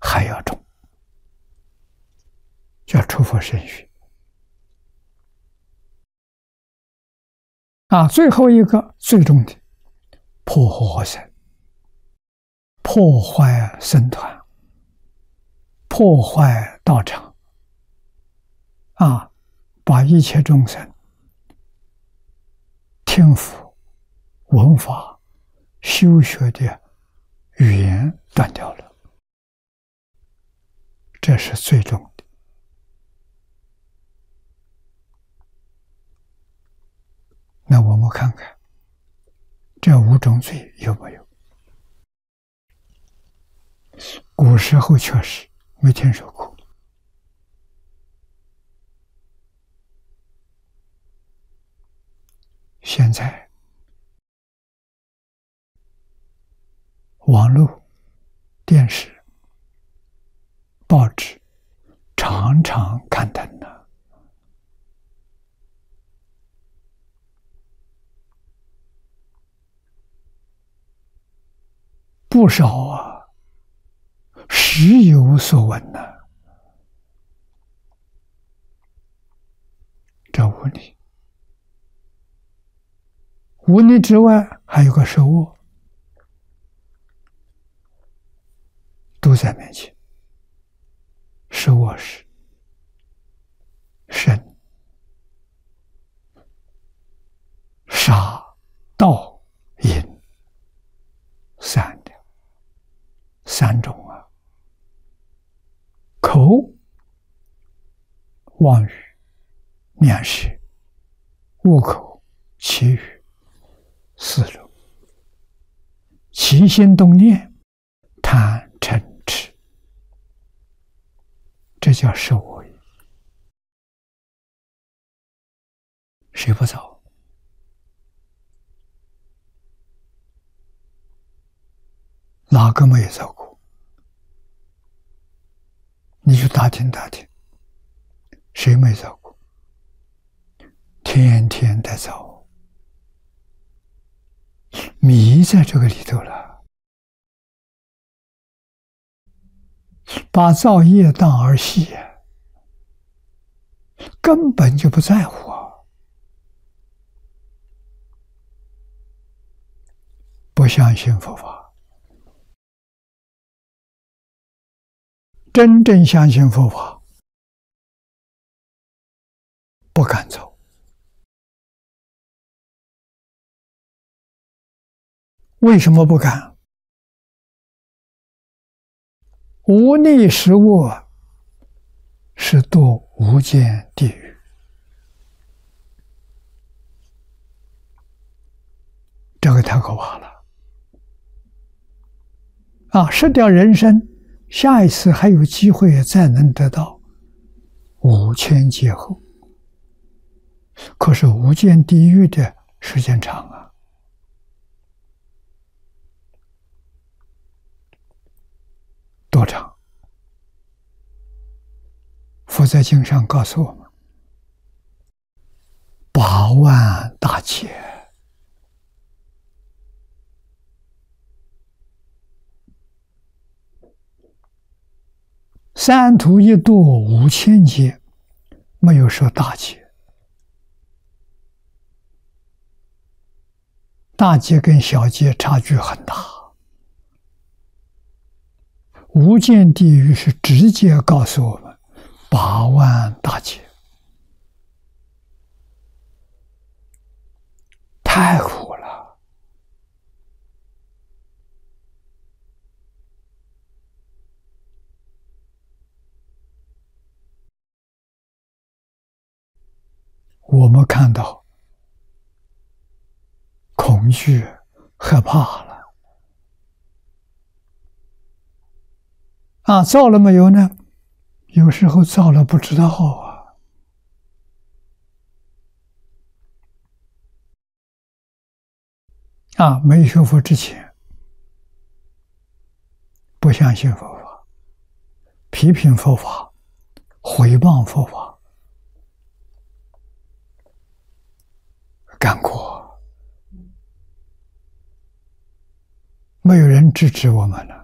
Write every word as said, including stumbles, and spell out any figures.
还要重，叫出佛身学。啊，最后一个最重的，破和合僧，破坏僧团，破坏道场，啊，把一切众生听佛、闻法、修学的语言断掉了，这是最重的。那我们看看这五种罪有没有？古时候确实没听说过，现在网络、电视、报纸常常刊登了。不少啊，时有所闻呐、啊。这无理，无理之外还有个手握，都在面前。手握是身、杀、盗、淫三的三种啊。口妄语、念舌、恶口、绮语四种。起心动念，贪嗔痴，这叫受我业。谁不造？哪个没有造过？你去打听打听，谁没造过？天天在造，迷在这个里头了，把造业当儿戏，根本就不在乎啊！不相信佛法。真正相信佛法，不敢走。为什么不敢？无利食物是堕无间地狱，这个太可怕了啊！失掉人生，下一次还有机会再能得到五千劫后，可是无间地狱的时间长啊。多长？佛在经上告诉我们，八万大劫。三途一度五千劫，没有说大劫。大劫跟小劫差距很大。无间地狱是直接告诉我们八万大劫，太苦了。我们看到恐惧、害怕了。啊，造了没有呢？有时候造了不知道啊。啊，没学佛之前，不相信佛法，批评佛法，毁谤佛法，干过，没有人制止我们了。